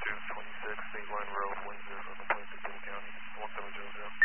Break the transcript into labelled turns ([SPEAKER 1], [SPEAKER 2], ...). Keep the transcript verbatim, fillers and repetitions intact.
[SPEAKER 1] two twenty-six, State Line Road, Windsor, on the plane to King County, one seven zero zero.